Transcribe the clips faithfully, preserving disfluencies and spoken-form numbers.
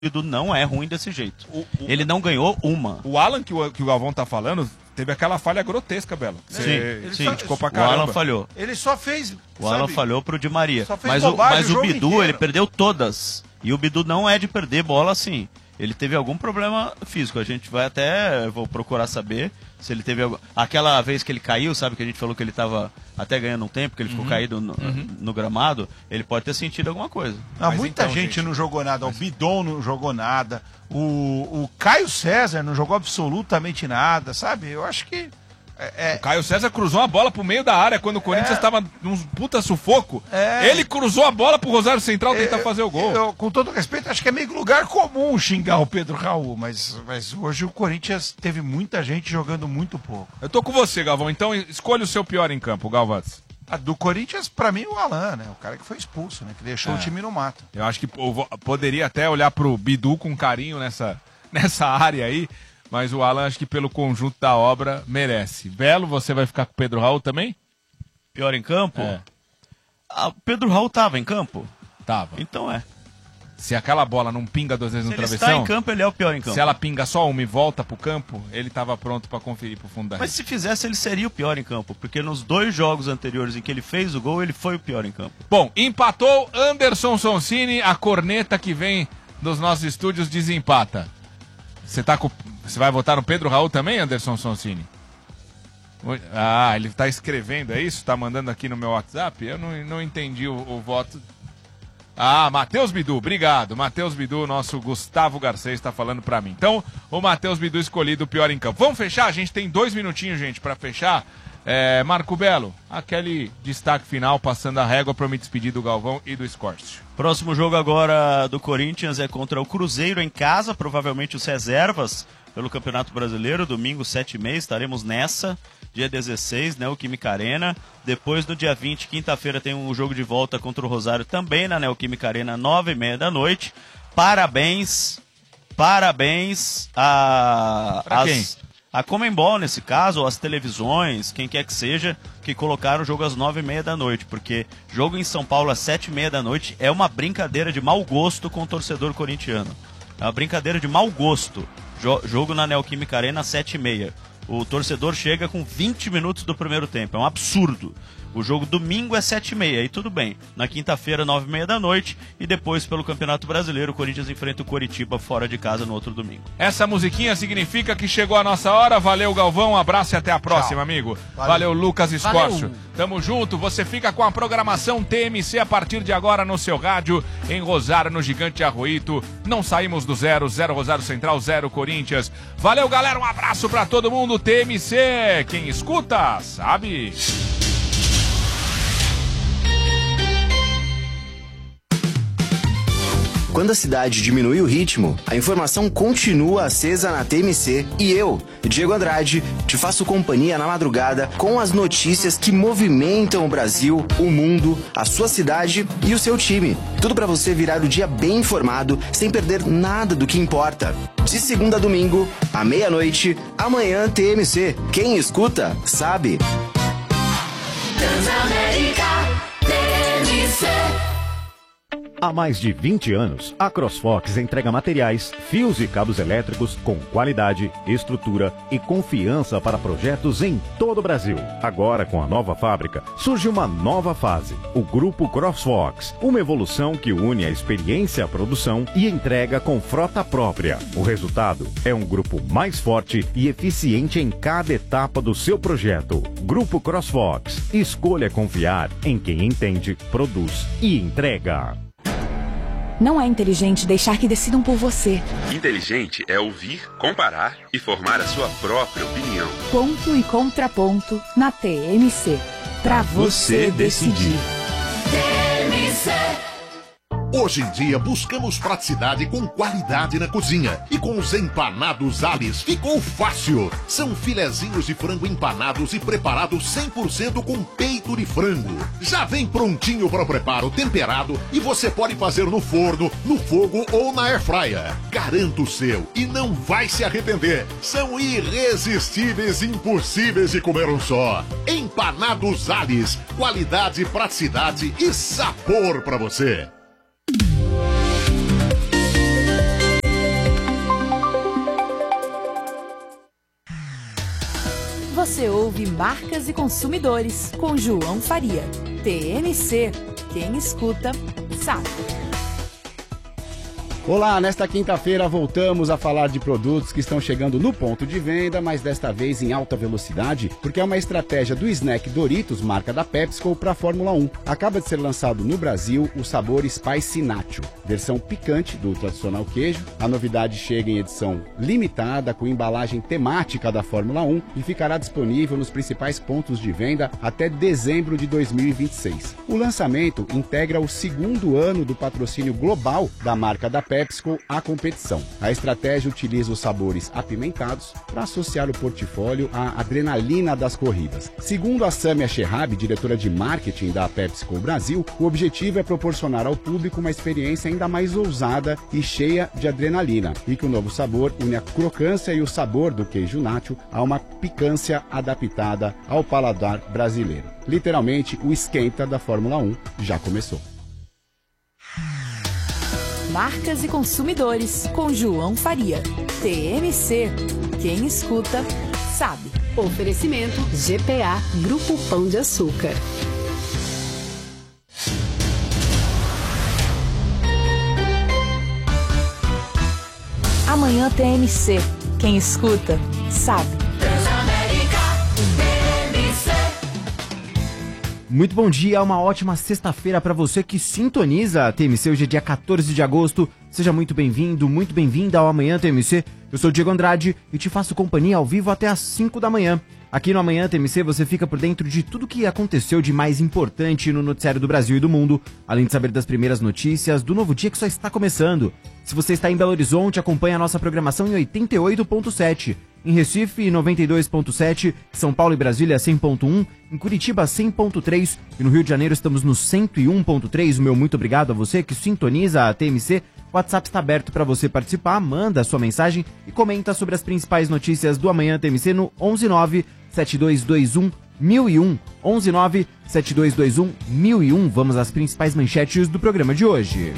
Bidu não é ruim desse jeito. O, o, ele não ganhou uma. O Alan, que o, que o Galvão tá falando, teve aquela falha grotesca, Belo. Sim, Você sim. criticou pra O caramba. Alan falhou. Ele só fez... O Alan sabe, falhou pro Di Maria. só fez Mas o, bobagem mas o o jogo Bidu, inteiro. ele perdeu todas. E o Bidu não é de perder bola assim. Ele teve algum problema físico. A gente vai até... Vou procurar saber se ele teve... Algum... Aquela vez que ele caiu, sabe? Que a gente falou que ele tava até ganhando um tempo, que ele ficou Uhum. caído no, Uhum. no gramado. Ele pode ter sentido alguma coisa. Não, Mas muita então, gente, gente, não jogou nada. O Bidon não jogou nada. O, o Caio César não jogou absolutamente nada, sabe? Eu acho que... É, O Caio César cruzou a bola pro meio da área quando o Corinthians estava num puta sufoco. É. Ele cruzou a bola pro Rosário Central tentar eu- fazer o gol. eu, com todo respeito, acho que é meio lugar comum xingar o Pedro Raul, mas, mas hoje o Corinthians teve muita gente jogando muito pouco. Eu tô com você, Galvão. Então escolha o seu pior em campo, Galvaz. A do Corinthians, pra mim, o Alan, né? O cara que foi expulso, né? Que deixou É. o time no mato. Eu acho que eu vou- poderia até olhar pro Bidu com carinho nessa, nessa área aí, mas o Alan, acho que pelo conjunto da obra, merece. Belo, você vai ficar com o Pedro Raul também? Pior em campo? É. Ah, o Pedro Raul tava em campo? Tava. Então é. Se aquela bola não pinga duas vezes Se no ele travessão, está em campo, ele é o pior em campo. se ela pinga só uma e volta pro campo, ele tava pronto pra conferir pro fundo da Mas rede. se fizesse, ele seria o pior em campo. Porque nos dois jogos anteriores em que ele fez o gol, ele foi o pior em campo. Bom, empatou Anderson Sonsini, a corneta que vem dos nossos estúdios desempata. Você tá com... Você vai votar no Pedro Raul também, Anderson Sonsini? Oi- Ah, ele tá escrevendo, é isso? Tá mandando aqui no meu WhatsApp? Eu não, não entendi o, o voto. Ah, Matheus Bidu, obrigado. Matheus Bidu, nosso Gustavo Garcês está falando pra mim. Então, o Matheus Bidu escolhido o pior em campo. Vamos fechar? A gente tem dois minutinhos, gente, pra fechar. É, Marco Belo, aquele destaque final, passando a régua pra eu me despedir do Galvão e do Scorcio. Próximo jogo agora do Corinthians é contra o Cruzeiro em casa, provavelmente os reservas pelo Campeonato Brasileiro, domingo sete e meia, estaremos nessa, dia dezesseis, Neoquímica Arena. Depois no dia vinte, quinta-feira, tem um jogo de volta contra o Rosário também na Neoquímica Arena, nove e meia da noite. Parabéns, parabéns a... Pra as- quem? A Comembol, nesse caso, ou as televisões, quem quer que seja, que colocaram o jogo às nove e meia da noite, porque jogo em São Paulo às sete e meia da noite é uma brincadeira de mau gosto com o torcedor corintiano. É uma brincadeira de mau gosto. Jo- jogo na Neoquímica Arena às sete e meia. O torcedor chega com vinte minutos do primeiro tempo, é um absurdo. O jogo domingo é sete e meia, e tudo bem. Na quinta-feira, nove e meia da noite, e depois pelo Campeonato Brasileiro, o Corinthians enfrenta o Coritiba fora de casa no outro domingo. Essa musiquinha significa que chegou a nossa hora. Valeu, Galvão. Um abraço e até a próxima, Tchau. amigo. Valeu. Valeu, Lucas Escórcio. Valeu. Tamo junto. Você fica com a programação T M C a partir de agora no seu rádio, em Rosário, no Gigante Arroito. Não saímos do zero. Zero Rosário Central, zero Corinthians. Valeu, galera. Um abraço pra todo mundo. T M C. Quem escuta, sabe. Quando a cidade diminui o ritmo, a informação continua acesa na T M C e eu, Diego Andrade, te faço companhia na madrugada com as notícias que movimentam o Brasil, o mundo, a sua cidade e o seu time. Tudo para você virar o dia bem informado, sem perder nada do que importa. De segunda a domingo, à meia-noite, amanhã T M C. Quem escuta, sabe. Transamérica T M C. Há mais de vinte anos, a CrossFox entrega materiais, fios e cabos elétricos com qualidade, estrutura e confiança para projetos em todo o Brasil. Agora, com a nova fábrica, surge uma nova fase, o Grupo CrossFox, uma evolução que une a experiência à produção e entrega com frota própria. O resultado é um grupo mais forte e eficiente em cada etapa do seu projeto. Grupo CrossFox. Escolha confiar em quem entende, produz e entrega. Não é inteligente deixar que decidam por você. Inteligente é ouvir, comparar e formar a sua própria opinião. Ponto e contraponto na T M C. Pra você decidir. T M C. Hoje em dia buscamos praticidade com qualidade na cozinha. E com os empanados Alice ficou fácil. São filezinhos de frango empanados e preparados cem por cento com peito de frango. Já vem prontinho para o preparo, temperado, e você pode fazer no forno, no fogo ou na airfryer. Garanto o seu e não vai se arrepender. São irresistíveis e impossíveis de comer um só. Empanados Alice, qualidade, praticidade e sabor para você. Você ouve Marcas e Consumidores com João Faria. T M C, quem escuta, sabe. Olá, nesta quinta-feira voltamos a falar de produtos que estão chegando no ponto de venda, mas desta vez em alta velocidade, porque é uma estratégia do Snack Doritos, marca da PepsiCo, para a Fórmula um. Acaba de ser lançado no Brasil o sabor Spicy Nacho, versão picante do tradicional queijo. A novidade chega em edição limitada, com embalagem temática da Fórmula um e ficará disponível nos principais pontos de venda até dezembro de dois mil e vinte e seis. O lançamento integra o segundo ano do patrocínio global da marca da PepsiCo à competição. A estratégia utiliza os sabores apimentados para associar o portfólio à adrenalina das corridas. Segundo a Samia Sherab, diretora de marketing da PepsiCo Brasil, o objetivo é proporcionar ao público uma experiência ainda mais ousada e cheia de adrenalina, e que o novo sabor une a crocância e o sabor do queijo nacho a uma picância adaptada ao paladar brasileiro. Literalmente, o esquenta da Fórmula um já começou. Marcas e Consumidores, com João Faria. T M C, quem escuta, sabe. Oferecimento G P A, Grupo Pão de Açúcar. Amanhã T M C, quem escuta, sabe. Muito bom dia, uma ótima sexta-feira para você que sintoniza a T M C. Hoje é dia quatorze de agosto. Seja muito bem-vindo, muito bem-vinda ao Amanhã T M C. Eu sou o Diego Andrade e te faço companhia ao vivo até às cinco da manhã. Aqui no Amanhã T M C você fica por dentro de tudo que aconteceu de mais importante no noticiário do Brasil e do mundo, além de saber das primeiras notícias do novo dia que só está começando. Se você está em Belo Horizonte, acompanhe a nossa programação em oitenta e oito ponto sete. Em Recife, noventa e dois ponto sete, São Paulo e Brasília, cem ponto um, em Curitiba, cem ponto três e no Rio de Janeiro estamos no cento e um ponto três. O meu muito obrigado a você que sintoniza a T M C. O WhatsApp está aberto para você participar, manda a sua mensagem e comenta sobre as principais notícias do Amanhã T M C no onze nove sete dois dois um mil e um. onze nove sete dois dois um mil e um. Vamos às principais manchetes do programa de hoje.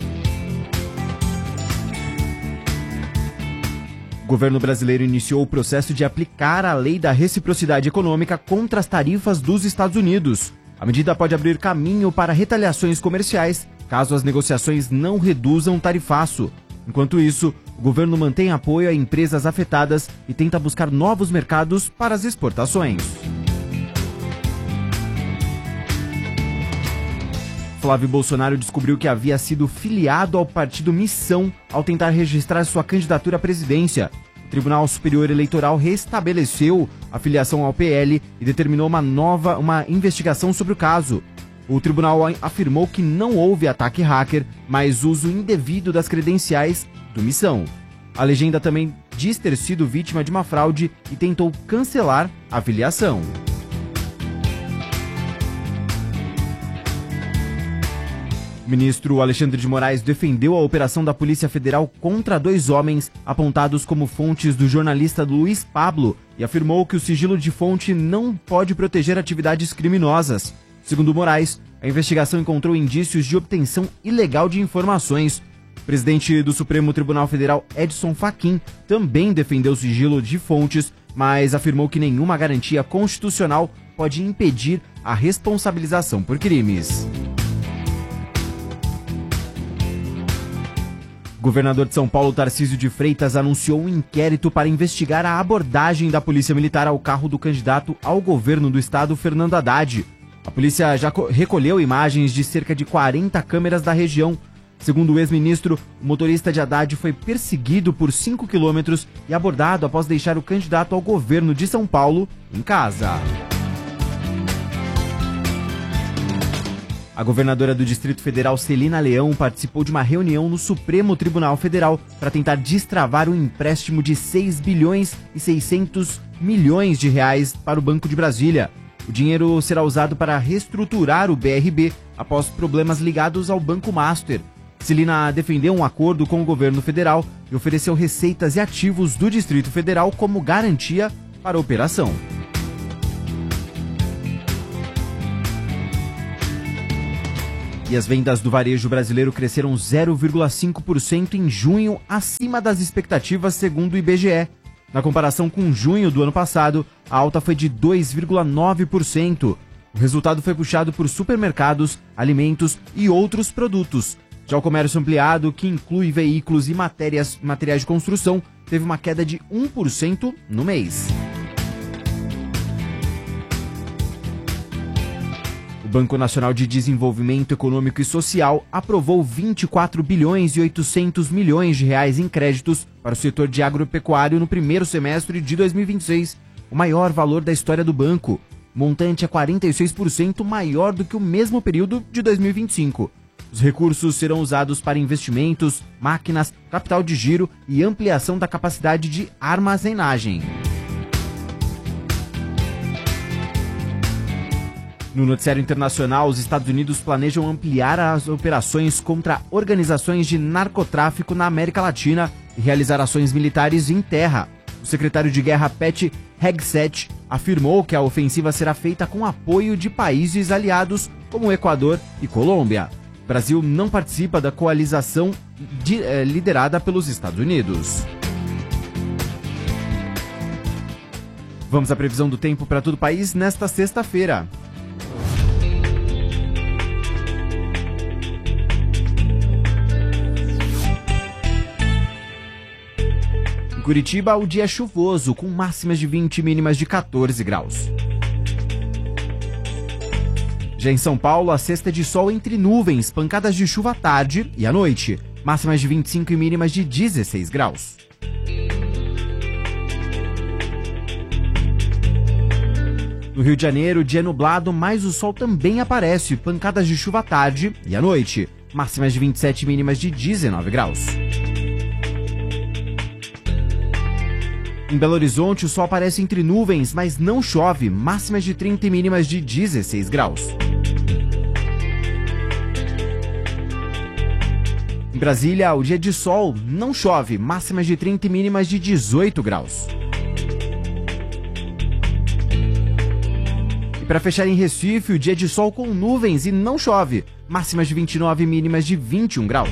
O governo brasileiro iniciou o processo de aplicar a lei da reciprocidade econômica contra as tarifas dos Estados Unidos. A medida pode abrir caminho para retaliações comerciais, caso as negociações não reduzam o tarifaço. Enquanto isso, o governo mantém apoio a empresas afetadas e tenta buscar novos mercados para as exportações. Flávio Bolsonaro descobriu que havia sido filiado ao partido Missão ao tentar registrar sua candidatura à presidência. O Tribunal Superior Eleitoral restabeleceu a filiação ao P L e determinou uma nova uma investigação sobre o caso. O tribunal afirmou que não houve ataque hacker, mas uso indevido das credenciais do Missão. A legenda também diz ter sido vítima de uma fraude e tentou cancelar a filiação. O ministro Alexandre de Moraes defendeu a operação da Polícia Federal contra dois homens apontados como fontes do jornalista Luiz Pablo e afirmou que o sigilo de fonte não pode proteger atividades criminosas. Segundo Moraes, a investigação encontrou indícios de obtenção ilegal de informações. O presidente do Supremo Tribunal Federal, Edson Fachin, também defendeu o sigilo de fontes, mas afirmou que nenhuma garantia constitucional pode impedir a responsabilização por crimes. O governador de São Paulo, Tarcísio de Freitas, anunciou um inquérito para investigar a abordagem da Polícia Militar ao carro do candidato ao governo do estado, Fernando Haddad. A polícia já recolheu imagens de cerca de quarenta câmeras da região. Segundo o ex-ministro, o motorista de Haddad foi perseguido por cinco quilômetros e abordado após deixar o candidato ao governo de São Paulo em casa. A governadora do Distrito Federal, Celina Leão, participou de uma reunião no Supremo Tribunal Federal para tentar destravar um empréstimo de seis bilhões e seiscentos milhões de reais para o Banco de Brasília. O dinheiro será usado para reestruturar o B R B após problemas ligados ao Banco Master. Celina defendeu um acordo com o governo federal e ofereceu receitas e ativos do Distrito Federal como garantia para a operação. E as vendas do varejo brasileiro cresceram zero vírgula cinco por cento em junho, acima das expectativas, segundo o I B G E. Na comparação com junho do ano passado, a alta foi de dois vírgula nove por cento. O resultado foi puxado por supermercados, alimentos e outros produtos. Já o comércio ampliado, que inclui veículos e matérias, materiais de construção, teve uma queda de um por cento no mês. O Banco Nacional de Desenvolvimento Econômico e Social aprovou vinte e quatro bilhões e oitocentos milhões de reais em créditos para o setor de agropecuário no primeiro semestre de dois mil e vinte e seis, o maior valor da história do banco. O montante é quarenta e seis por cento maior do que o mesmo período de dois mil e vinte e cinco. Os recursos serão usados para investimentos, máquinas, capital de giro e ampliação da capacidade de armazenagem. No noticiário internacional, os Estados Unidos planejam ampliar as operações contra organizações de narcotráfico na América Latina e realizar ações militares em terra. O secretário de Guerra Pete Hegseth afirmou que a ofensiva será feita com apoio de países aliados como Equador e Colômbia. O Brasil não participa da coalização de, eh, liderada pelos Estados Unidos. Vamos à previsão do tempo para todo o país nesta sexta-feira. Em Curitiba, o dia é chuvoso, com máximas de vinte e mínimas de quatorze graus. Já em São Paulo, a sexta é de sol entre nuvens, pancadas de chuva à tarde e à noite, máximas de vinte e cinco e mínimas de dezesseis graus. No Rio de Janeiro, dia nublado, mas o sol também aparece, pancadas de chuva à tarde e à noite, máximas de vinte e sete e mínimas de dezenove graus. Em Belo Horizonte, o sol aparece entre nuvens, mas não chove, máximas de trinta e mínimas de dezesseis graus. Em Brasília, o dia é de sol, não chove, máximas de trinta e mínimas de dezoito graus. E para fechar em Recife, o dia é de sol com nuvens e não chove, máximas de vinte e nove e mínimas de vinte e um graus.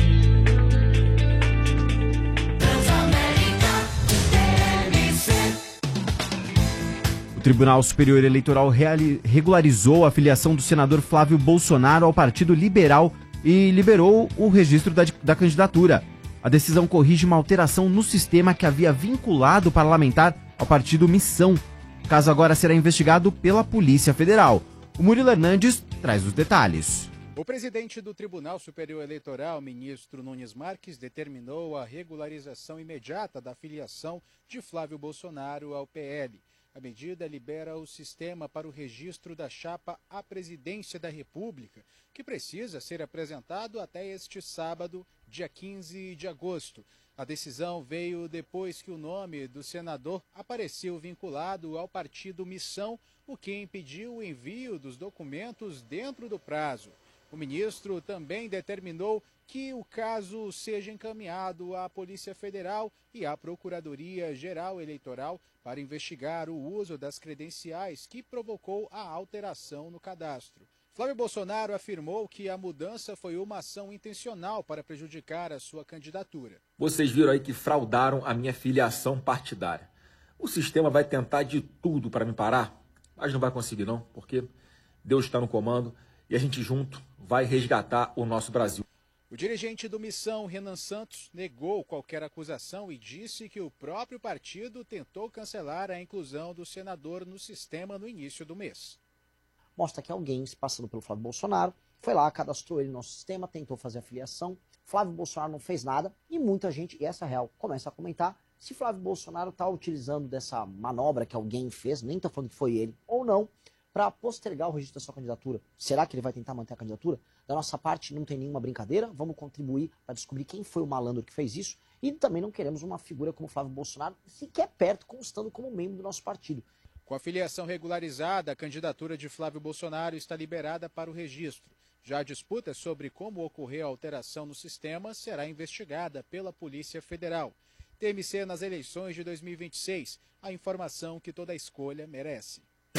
O Tribunal Superior Eleitoral reali- regularizou a filiação do senador Flávio Bolsonaro ao Partido Liberal e liberou o registro da, da candidatura. A decisão corrige uma alteração no sistema que havia vinculado o parlamentar ao partido Missão. O caso agora será investigado pela Polícia Federal. O Murilo Hernandes traz os detalhes. O presidente do Tribunal Superior Eleitoral, ministro Nunes Marques, determinou a regularização imediata da filiação de Flávio Bolsonaro ao P L. A medida libera o sistema para o registro da chapa à presidência da República, que precisa ser apresentado até este sábado, dia quinze de agosto. A decisão veio depois que o nome do senador apareceu vinculado ao partido Missão, o que impediu o envio dos documentos dentro do prazo. O ministro também determinou que o caso seja encaminhado à Polícia Federal e à Procuradoria-Geral Eleitoral para investigar o uso das credenciais que provocou a alteração no cadastro. Flávio Bolsonaro afirmou que a mudança foi uma ação intencional para prejudicar a sua candidatura. Vocês viram aí que fraudaram a minha filiação partidária. O sistema vai tentar de tudo para me parar, mas não vai conseguir não, porque Deus está no comando e a gente junto vai resgatar o nosso Brasil. O dirigente do Missão, Renan Santos, negou qualquer acusação e disse que o próprio partido tentou cancelar a inclusão do senador no sistema no início do mês. Mostra que alguém, se passando pelo Flávio Bolsonaro, foi lá, cadastrou ele no nosso sistema, tentou fazer a filiação. Flávio Bolsonaro não fez nada e muita gente, e essa é real, começa a comentar se Flávio Bolsonaro está utilizando dessa manobra que alguém fez, nem está falando que foi ele, ou não, para postergar o registro da sua candidatura. Será que ele vai tentar manter a candidatura? Da nossa parte, não tem nenhuma brincadeira, vamos contribuir para descobrir quem foi o malandro que fez isso e também não queremos uma figura como Flávio Bolsonaro sequer perto, constando como membro do nosso partido. Com a filiação regularizada, a candidatura de Flávio Bolsonaro está liberada para o registro. Já a disputa sobre como ocorreu a alteração no sistema será investigada pela Polícia Federal. T M C nas eleições de dois mil e vinte e seis, a informação que toda escolha merece.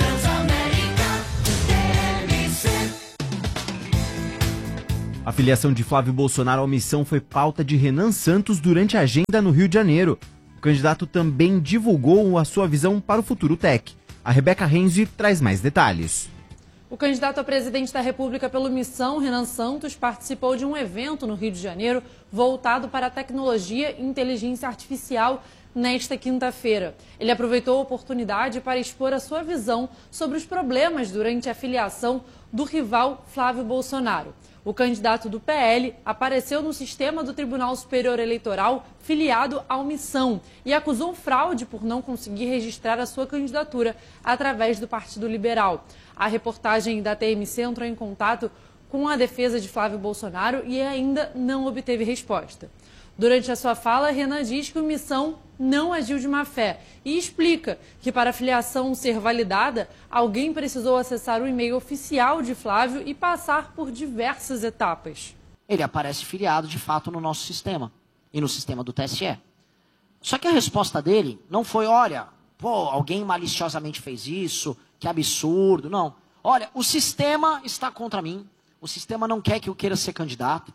A filiação de Flávio Bolsonaro à Missão foi pauta de Renan Santos durante a agenda no Rio de Janeiro. O candidato também divulgou a sua visão para o futuro T E C. A Rebeca Renzi traz mais detalhes. O candidato a presidente da República pelo Missão, Renan Santos, participou de um evento no Rio de Janeiro voltado para a tecnologia e inteligência artificial nesta quinta-feira. Ele aproveitou a oportunidade para expor a sua visão sobre os problemas durante a filiação do rival Flávio Bolsonaro. O candidato do P L apareceu no sistema do Tribunal Superior Eleitoral filiado ao Missão e acusou fraude por não conseguir registrar a sua candidatura através do Partido Liberal. A reportagem da T M C entrou em contato com a defesa de Flávio Bolsonaro e ainda não obteve resposta. Durante a sua fala, Renan diz que o Missão não agiu de má fé e explica que para a filiação ser validada, alguém precisou acessar o e-mail oficial de Flávio e passar por diversas etapas. Ele aparece filiado de fato no nosso sistema e no sistema do T S E. Só que a resposta dele não foi, olha, pô, alguém maliciosamente fez isso, que absurdo, não. Olha, o sistema está contra mim, o sistema não quer que eu queira ser candidato.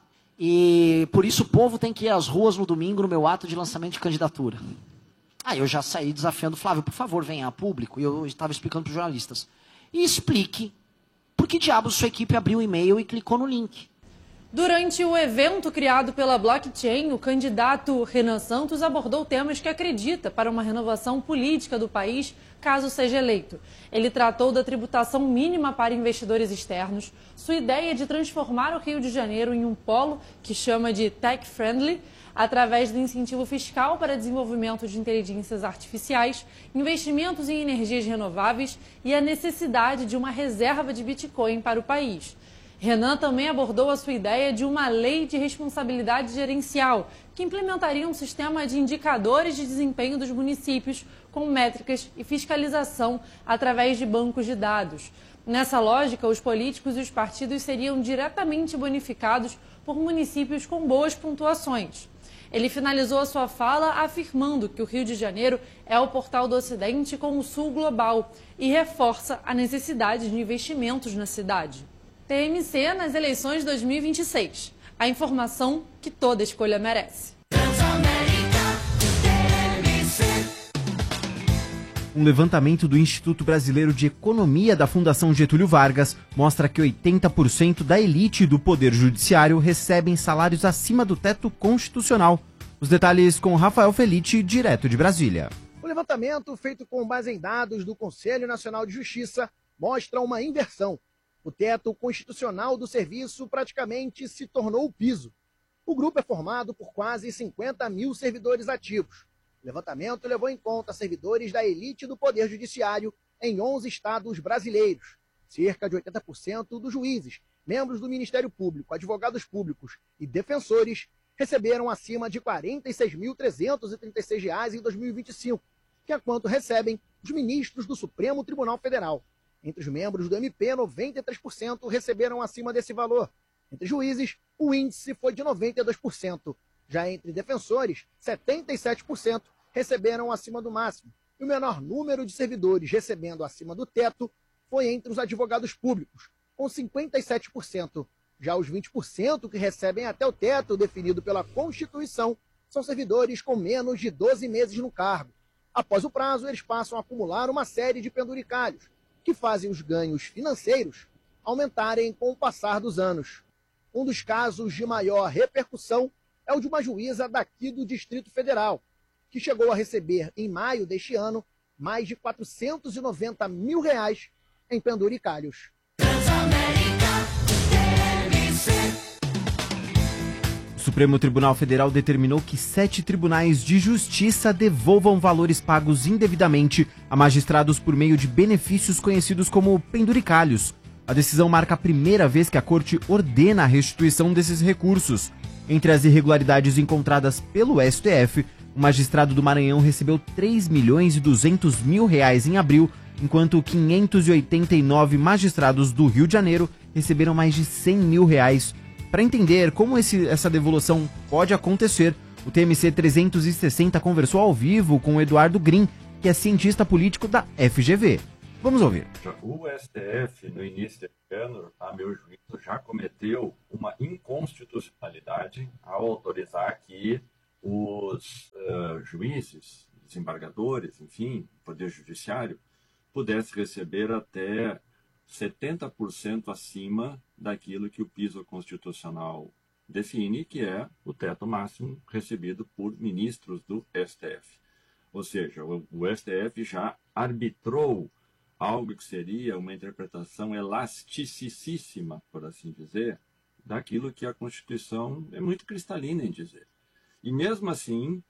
E por isso o povo tem que ir às ruas no domingo no meu ato de lançamento de candidatura. Aí eu já saí desafiando o Flávio, por favor, venha a público. E eu estava explicando para os jornalistas. E explique por que diabos sua equipe abriu o e-mail e clicou no link. Durante o evento criado pela Blockchain, o candidato Renan Santos abordou temas que acredita para uma renovação política do país, caso seja eleito. Ele tratou da tributação mínima para investidores externos, sua ideia de transformar o Rio de Janeiro em um polo que chama de tech-friendly, através do incentivo fiscal para desenvolvimento de inteligências artificiais, investimentos em energias renováveis e a necessidade de uma reserva de Bitcoin para o país. Renan também abordou a sua ideia de uma lei de responsabilidade gerencial, que implementaria um sistema de indicadores de desempenho dos municípios com métricas e fiscalização através de bancos de dados. Nessa lógica, os políticos e os partidos seriam diretamente bonificados por municípios com boas pontuações. Ele finalizou a sua fala afirmando que o Rio de Janeiro é o portal do Ocidente com o Sul global e reforça a necessidade de investimentos na cidade. T M C nas eleições de dois mil e vinte e seis. A informação que toda escolha merece. Um levantamento do Instituto Brasileiro de Economia da Fundação Getúlio Vargas mostra que oitenta por cento da elite do Poder Judiciário recebem salários acima do teto constitucional. Os detalhes com Rafael Felice, direto de Brasília. O levantamento, feito com base em dados do Conselho Nacional de Justiça, mostra uma inversão. O teto constitucional do serviço praticamente se tornou o piso. O grupo é formado por quase cinquenta mil servidores ativos. O levantamento levou em conta servidores da elite do Poder Judiciário em onze estados brasileiros. Cerca de oitenta por cento dos juízes, membros do Ministério Público, advogados públicos e defensores receberam acima de quarenta e seis mil trezentos e trinta e seis reais em dois mil e vinte e cinco, que é quanto recebem os ministros do Supremo Tribunal Federal. Entre os membros do M P, noventa e três por cento receberam acima desse valor. Entre juízes, o índice foi de noventa e dois por cento. Já entre defensores, setenta e sete por cento receberam acima do máximo. E o menor número de servidores recebendo acima do teto foi entre os advogados públicos, com cinquenta e sete por cento. Já os vinte por cento que recebem até o teto definido pela Constituição são servidores com menos de doze meses no cargo. Após o prazo, eles passam a acumular uma série de penduricalhos, que fazem os ganhos financeiros aumentarem com o passar dos anos. Um dos casos de maior repercussão é o de uma juíza daqui do Distrito Federal, que chegou a receber, em maio deste ano, mais de quatrocentos e noventa mil reais em penduricalhos. O Supremo Tribunal Federal determinou que sete tribunais de justiça devolvam valores pagos indevidamente a magistrados por meio de benefícios conhecidos como penduricalhos. A decisão marca a primeira vez que a Corte ordena a restituição desses recursos. Entre as irregularidades encontradas pelo S T F, o magistrado do Maranhão recebeu três milhões e duzentos mil reais em abril, enquanto quinhentos e oitenta e nove magistrados do Rio de Janeiro receberam mais de cem mil reais. Para entender como esse, essa devolução pode acontecer, o T M C trezentos e sessenta conversou ao vivo com o Eduardo Green, que é cientista político da F G V. Vamos ouvir. O S T F, no início desse ano, a meu juízo, já cometeu uma inconstitucionalidade ao autorizar que os uh, juízes, desembargadores, enfim, Poder Judiciário, pudesse receber até setenta por cento acima daquilo que o piso constitucional define, que é o teto máximo recebido por ministros do S T F. Ou seja, o, o S T F já arbitrou algo que seria uma interpretação elasticíssima, por assim dizer, daquilo que a Constituição é muito cristalina em dizer. E mesmo assim,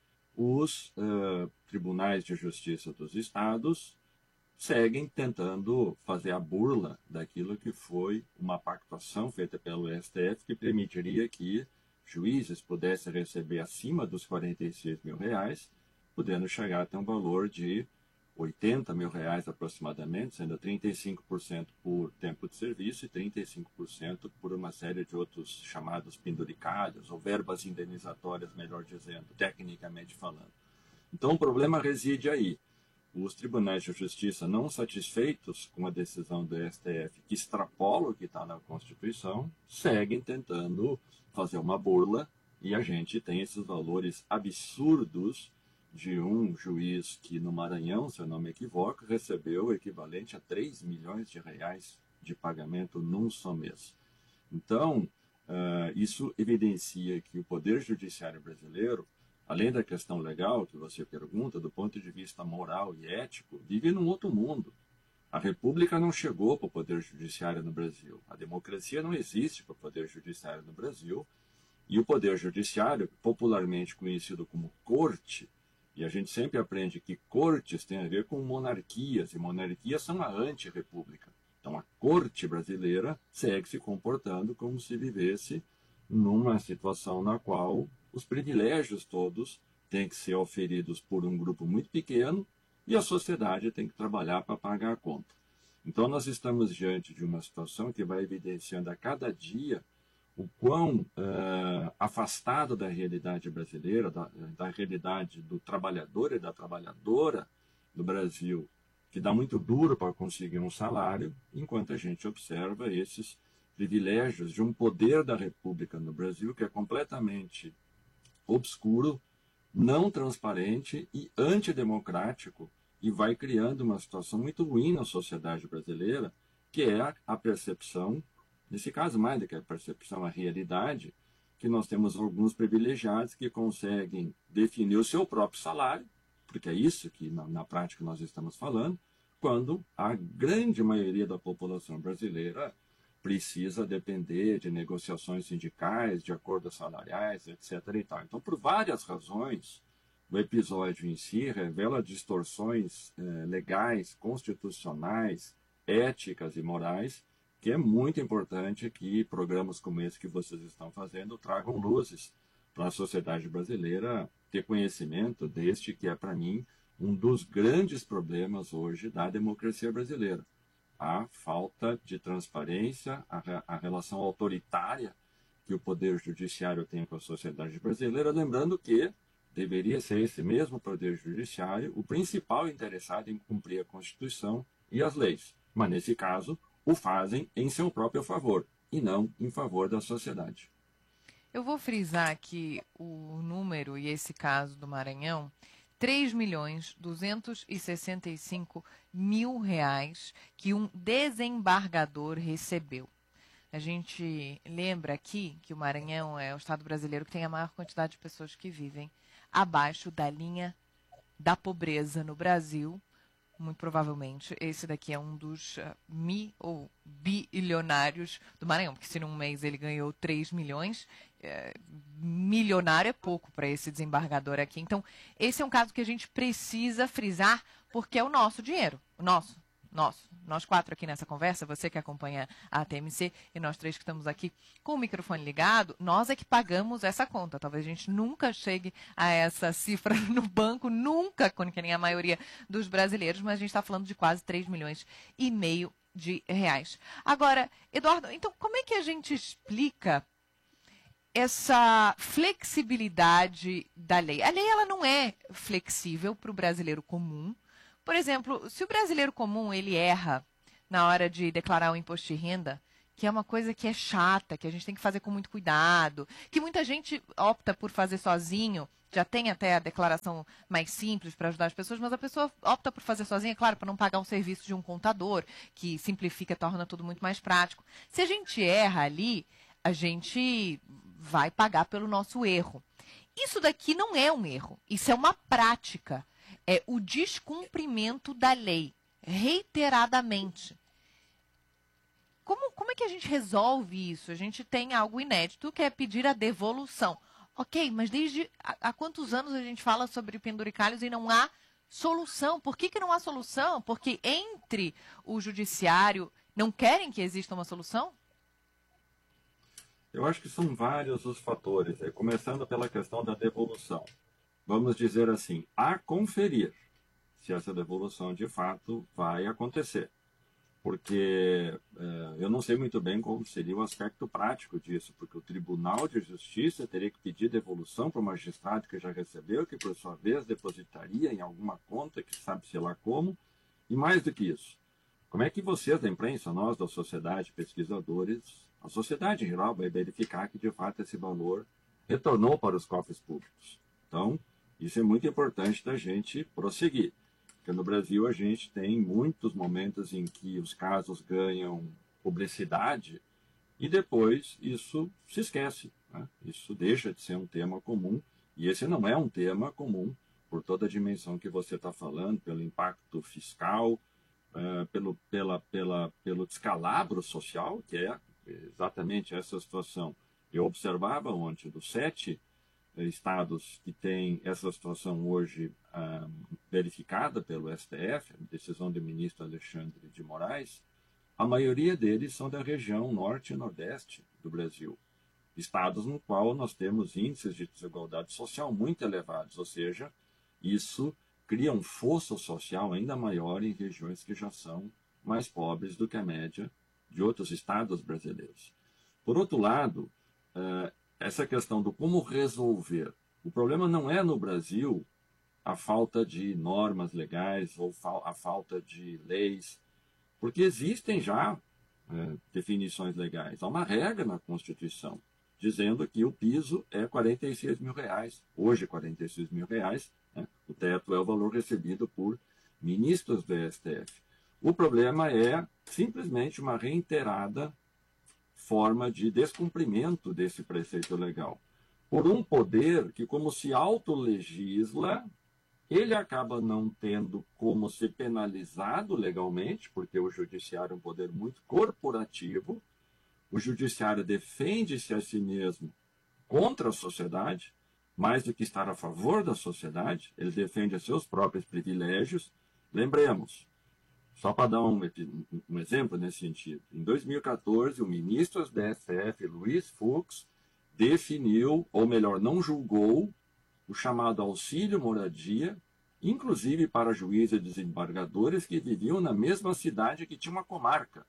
os uh, tribunais de justiça dos estados seguem tentando fazer a burla daquilo que foi uma pactuação feita pelo S T F que permitiria que juízes pudessem receber acima dos quarenta e seis mil reais, podendo chegar até um valor de oitenta mil reais aproximadamente, sendo trinta e cinco por cento por tempo de serviço e trinta e cinco por cento por uma série de outros chamados penduricários, ou verbas indenizatórias, melhor dizendo, tecnicamente falando. Então o problema reside aí. Os tribunais de justiça, não satisfeitos com a decisão do S T F, que extrapola o que está na Constituição, seguem tentando fazer uma burla, e a gente tem esses valores absurdos de um juiz que no Maranhão, se eu não me equivoco, recebeu o equivalente a três milhões de reais de pagamento num só mês. Então, uh, isso evidencia que o Poder Judiciário brasileiro, além da questão legal que você pergunta, do ponto de vista moral e ético, vive num outro mundo. A República não chegou para o Poder Judiciário no Brasil. A democracia não existe para o Poder Judiciário no Brasil. E o Poder Judiciário, popularmente conhecido como corte, e a gente sempre aprende que cortes têm a ver com monarquias, e monarquias são a anti-república. Então a corte brasileira segue se comportando como se vivesse numa situação na qual os privilégios todos têm que ser oferidos por um grupo muito pequeno e a sociedade tem que trabalhar para pagar a conta. Então nós estamos diante de uma situação que vai evidenciando a cada dia o quão uh, afastado da realidade brasileira, da, da realidade do trabalhador e da trabalhadora do Brasil, que dá muito duro para conseguir um salário, enquanto a gente observa esses privilégios de um poder da República no Brasil que é completamente obscuro, não transparente e antidemocrático, e vai criando uma situação muito ruim na sociedade brasileira, que é a percepção, nesse caso mais do que a percepção, a realidade, que nós temos alguns privilegiados que conseguem definir o seu próprio salário, porque é isso que na, na prática nós estamos falando, quando a grande maioria da população brasileira precisa depender de negociações sindicais, de acordos salariais, etcétera e tal. Então, por várias razões, o episódio em si revela distorções eh, legais, constitucionais, éticas e morais, que é muito importante que programas como esse que vocês estão fazendo tragam luzes para a sociedade brasileira ter conhecimento deste que é, para mim, um dos grandes problemas hoje da democracia brasileira. A falta de transparência, a, a relação autoritária que o Poder Judiciário tem com a sociedade brasileira, lembrando que deveria ser esse mesmo Poder Judiciário o principal interessado em cumprir a Constituição e as leis. Mas, nesse caso, o fazem em seu próprio favor e não em favor da sociedade. Eu vou frisar aqui o número e esse caso do Maranhão, três milhões duzentos e sessenta e cinco mil reais que um desembargador recebeu. A gente lembra aqui que o Maranhão é o estado brasileiro que tem a maior quantidade de pessoas que vivem abaixo da linha da pobreza no Brasil. Muito provavelmente esse daqui é um dos uh, mi ou bilionários do Maranhão, porque se num mês ele ganhou três milhões, é, milionário é pouco para esse desembargador aqui. Então, esse é um caso que a gente precisa frisar, porque é o nosso dinheiro, o nosso. Nosso, nós quatro aqui nessa conversa, você que acompanha a T M C e nós três que estamos aqui com o microfone ligado, nós é que pagamos essa conta. Talvez a gente nunca chegue a essa cifra no banco, nunca, que nem a maioria dos brasileiros, mas a gente está falando de quase três milhões e meio de reais. Agora, Eduardo, então como é que a gente explica essa flexibilidade da lei? A lei ela não é flexível para o brasileiro comum. Por exemplo, se o brasileiro comum ele erra na hora de declarar o imposto de renda, que é uma coisa que é chata, que a gente tem que fazer com muito cuidado, que muita gente opta por fazer sozinho já tem até a declaração mais simples para ajudar as pessoas, mas a pessoa opta por fazer sozinha, claro, para não pagar um serviço de um contador, que simplifica, torna tudo muito mais prático. Se a gente erra ali, a gente vai pagar pelo nosso erro. Isso daqui não é um erro, isso é uma prática. É o descumprimento da lei, reiteradamente. Como, como é que a gente resolve isso? A gente tem algo inédito, que é pedir a devolução. Ok, mas desde há, há quantos anos a gente fala sobre penduricalhos e não há solução? Por que, que não há solução? Porque entre o judiciário não querem que exista uma solução? Eu acho que são vários os fatores, é, começando pela questão da devolução. Vamos dizer assim, a conferir se essa devolução de fato vai acontecer. Porque é, eu não sei muito bem como seria o aspecto prático disso, porque o Tribunal de Justiça teria que pedir devolução para o magistrado que já recebeu, que por sua vez depositaria em alguma conta, que sabe-se lá como, e mais do que isso. Como é que vocês da imprensa, nós da sociedade, pesquisadores, a sociedade em geral vai verificar que de fato esse valor retornou para os cofres públicos? Então, isso é muito importante da gente prosseguir. Porque no Brasil a gente tem muitos momentos em que os casos ganham publicidade e depois isso se esquece, né? Isso deixa de ser um tema comum, e esse não é um tema comum por toda a dimensão que você está falando, pelo impacto fiscal, uh, pelo, pela, pela, pelo descalabro social, que é exatamente essa situação. Eu observava ontem dos sete estados que têm essa situação hoje ah, verificada pelo S T F, a decisão do ministro Alexandre de Moraes, a maioria deles são da região norte e nordeste do Brasil. Estados no qual nós temos índices de desigualdade social muito elevados, ou seja, isso cria um fosso social ainda maior em regiões que já são mais pobres do que a média de outros estados brasileiros. Por outro lado, uh, essa questão do como resolver. O problema não é no Brasil a falta de normas legais ou fa a falta de leis, porque existem já é, definições legais. Há uma regra na Constituição dizendo que o piso é quarenta e seis mil reais. Hoje, quarenta e seis mil reais, né? O teto é o valor recebido por ministros do S T F. O problema é simplesmente uma reiterada forma de descumprimento desse preceito legal. Por um poder que, como se autolegisla, ele acaba não tendo como ser penalizado legalmente, porque o judiciário é um poder muito corporativo, o judiciário defende-se a si mesmo contra a sociedade, mais do que estar a favor da sociedade, ele defende os seus próprios privilégios. Lembremos, só para dar um, um exemplo nesse sentido, em dois mil e quatorze, o ministro do S T F, Luiz Fux, definiu, ou melhor, não julgou, o chamado auxílio moradia, inclusive para juízes e desembargadores que viviam na mesma cidade que tinha uma comarca.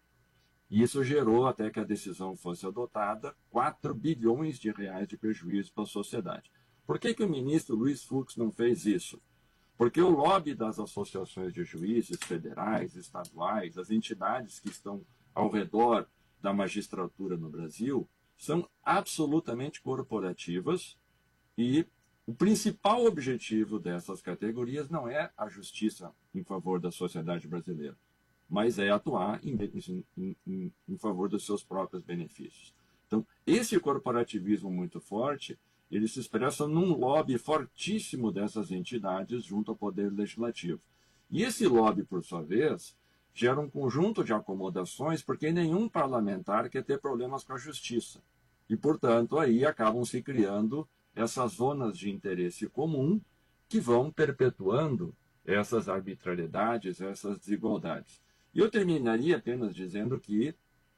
E isso gerou, até que a decisão fosse adotada, quatro bilhões de reais de prejuízo para a sociedade. Por que, que o ministro Luiz Fux não fez isso? Porque o lobby das associações de juízes federais, estaduais, as entidades que estão ao redor da magistratura no Brasil, são absolutamente corporativas e o principal objetivo dessas categorias não é a justiça em favor da sociedade brasileira, mas é atuar em, em, em, em favor dos seus próprios benefícios. Então, esse corporativismo muito forte, ele se expressa num lobby fortíssimo dessas entidades junto ao Poder Legislativo. E esse lobby, por sua vez, gera um conjunto de acomodações, porque nenhum parlamentar quer ter problemas com a justiça. E, portanto, aí acabam se criando essas zonas de interesse comum que vão perpetuando essas arbitrariedades, essas desigualdades. E eu terminaria apenas dizendo que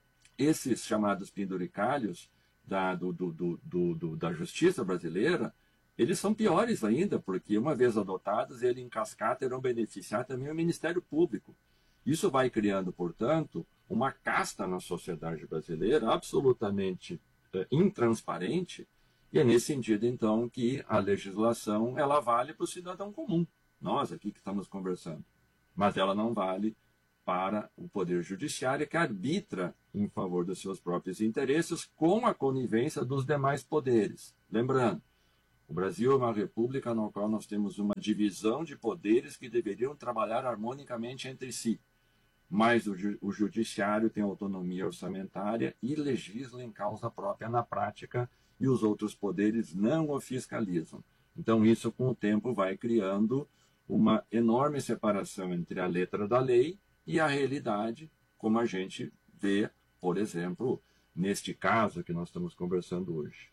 esses chamados penduricalhos da, do, do, do, do, da justiça brasileira, eles são piores ainda, porque uma vez adotados, ele em cascata irão beneficiar também o Ministério Público. Isso vai criando, portanto, uma casta na sociedade brasileira absolutamente é, intransparente, e é nesse sentido, então, que a legislação ela vale para o cidadão comum, nós aqui que estamos conversando, mas ela não vale para o Poder Judiciário, que arbitra em favor dos seus próprios interesses com a conivência dos demais poderes. Lembrando, O Brasil é uma república na qual nós temos uma divisão de poderes que deveriam trabalhar harmonicamente entre si. Mas o, ju o judiciário tem autonomia orçamentária e legisla em causa própria na prática, e os outros poderes não o fiscalizam. Então isso, com o tempo, vai criando uma enorme separação entre a letra da lei e a realidade, como a gente vê, por exemplo, neste caso que nós estamos conversando hoje.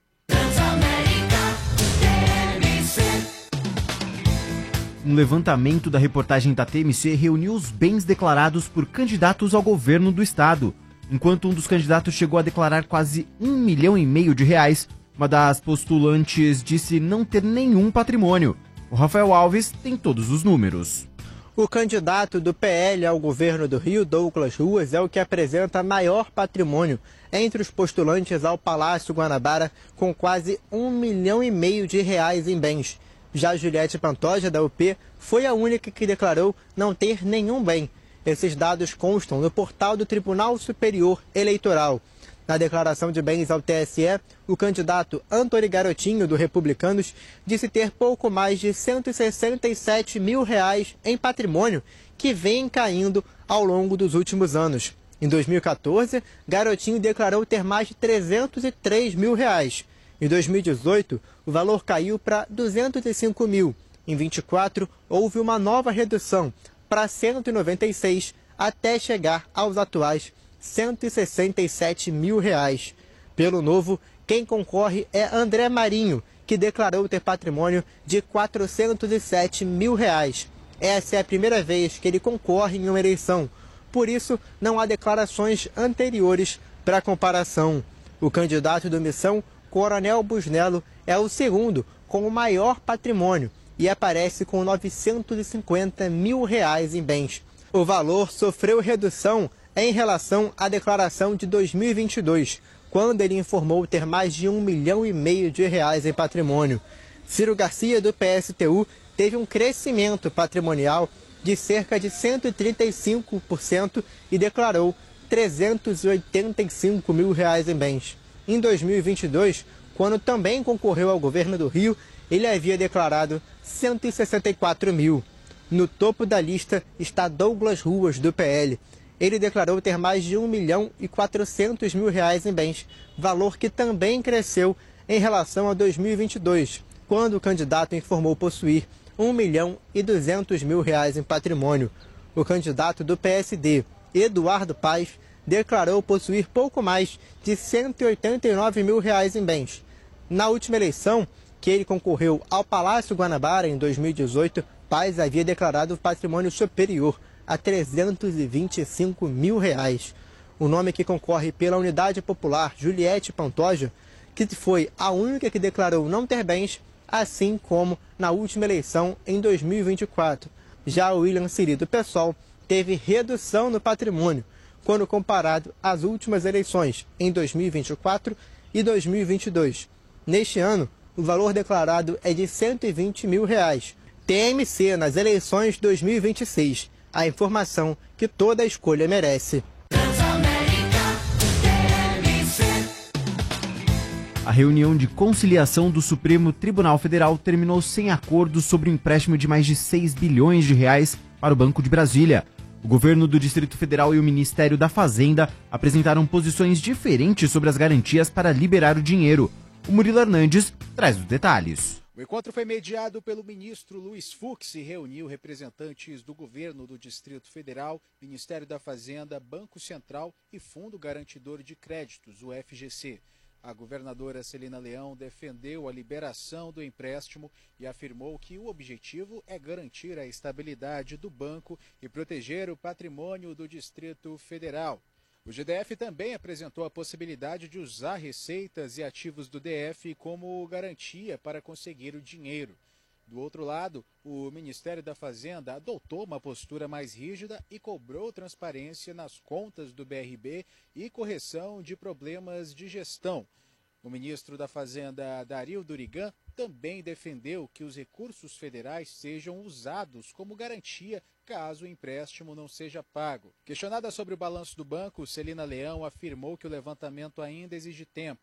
Um levantamento da reportagem da T M C reuniu os bens declarados por candidatos ao governo do estado. Enquanto um dos candidatos chegou a declarar quase um milhão e meio de reais, uma das postulantes disse não ter nenhum patrimônio. O Rafael Alves tem todos os números. O candidato do P L ao governo do Rio, Douglas Ruas, é o que apresenta maior patrimônio entre os postulantes ao Palácio Guanabara, com quase um milhão e meio de reais em bens. Já Juliette Pantoja, da U P, foi a única que declarou não ter nenhum bem. Esses dados constam no portal do Tribunal Superior Eleitoral. Na declaração de bens ao T S E, o candidato Antony Garotinho, do Republicanos, disse ter pouco mais de cento e sessenta e sete mil reais em patrimônio, que vem caindo ao longo dos últimos anos. Em dois mil e quatorze, Garotinho declarou ter mais de trezentos e três mil reais. Em dois mil e dezoito, o valor caiu para duzentos e cinco mil. Em vinte e quatro, houve uma nova redução para cento e noventa e seis, até chegar aos atuais cento e sessenta e sete mil reais. Pelo Novo, quem concorre é André Marinho, que declarou ter patrimônio de quatrocentos e sete mil reais. Essa é a primeira vez que ele concorre em uma eleição. Por isso, não há declarações anteriores para comparação. O candidato do Missão, Coronel Busnello, é o segundo com o maior patrimônio e aparece com novecentos e cinquenta mil reais em bens. O valor sofreu redução em relação à declaração de dois mil e vinte e dois, quando ele informou ter mais de um milhão e meio de reais em patrimônio. Ciro Garcia, do P S T U, teve um crescimento patrimonial de cerca de cento e trinta e cinco por cento e declarou trezentos e oitenta e cinco mil reais em bens. Em dois mil e vinte e dois, quando também concorreu ao governo do Rio, ele havia declarado cento e sessenta e quatro mil. No topo da lista está Douglas Ruas, do P L. Ele declarou ter mais de um milhão e quatrocentos mil reais em bens, valor que também cresceu em relação a dois mil e vinte e dois, quando o candidato informou possuir um milhão e duzentos mil reais em patrimônio. O candidato do P S D, Eduardo Paes, declarou possuir pouco mais de cento e oitenta e nove mil reais em bens. Na última eleição, que ele concorreu ao Palácio Guanabara em dois mil e dezoito, Paes havia declarado patrimônio superior a trezentos e vinte e cinco mil reais. O nome que concorre pela Unidade Popular, Juliette Pantoja, que foi a única que declarou não ter bens, assim como na última eleição em dois mil e vinte e quatro. Já o William Siri, do PSOL, teve redução no patrimônio, quando comparado às últimas eleições, em dois mil e vinte e quatro e dois mil e vinte e dois. Neste ano, o valor declarado é de cento e vinte mil reais. T M C nas eleições dois mil e vinte e seis. A informação que toda escolha merece. A reunião de conciliação do Supremo Tribunal Federal terminou sem acordo sobre o empréstimo de mais de seis bilhões de reais para o Banco de Brasília. O governo do Distrito Federal e o Ministério da Fazenda apresentaram posições diferentes sobre as garantias para liberar o dinheiro. O Murilo Hernandes traz os detalhes. O encontro foi mediado pelo ministro Luiz Fux e reuniu representantes do governo do Distrito Federal, Ministério da Fazenda, Banco Central e Fundo Garantidor de Créditos, o F G C. A governadora Celina Leão defendeu a liberação do empréstimo e afirmou que o objetivo é garantir a estabilidade do banco e proteger o patrimônio do Distrito Federal. O G D F também apresentou a possibilidade de usar receitas e ativos do D F como garantia para conseguir o dinheiro. Do outro lado, o Ministério da Fazenda adotou uma postura mais rígida e cobrou transparência nas contas do B R B e correção de problemas de gestão. O ministro da Fazenda, Dario Durigan, também defendeu que os recursos federais sejam usados como garantia caso o empréstimo não seja pago. Questionada sobre o balanço do banco, Celina Leão afirmou que o levantamento ainda exige tempo.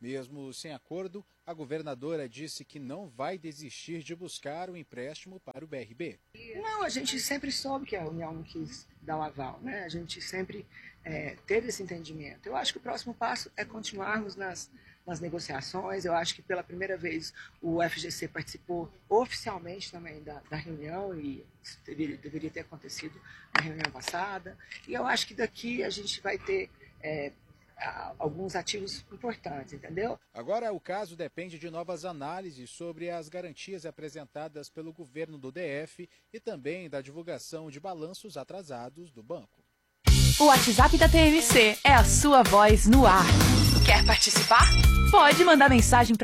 Mesmo sem acordo, a governadora disse que não vai desistir de buscar o empréstimo para o B R B. Não, a gente sempre soube que a União não quis dar o aval, né? A gente sempre é, teve esse entendimento. Eu acho que o próximo passo é continuarmos nas, nas negociações. Eu acho que pela primeira vez o F G C participou oficialmente também da, da reunião, e isso deveria, deveria ter acontecido na reunião passada. E eu acho que daqui a gente vai ter é, alguns ativos importantes, entendeu? Agora, o caso depende de novas análises sobre as garantias apresentadas pelo governo do D F e também da divulgação de balanços atrasados do banco. O WhatsApp da T M C é a sua voz no ar. Quer participar? Pode mandar mensagem para